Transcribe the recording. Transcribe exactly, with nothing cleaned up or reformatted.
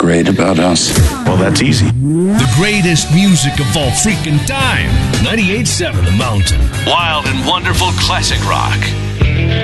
great about us? Well, that's easy. The greatest music of all freaking time. ninety-eight point seven The Mountain. Wild and wonderful classic rock.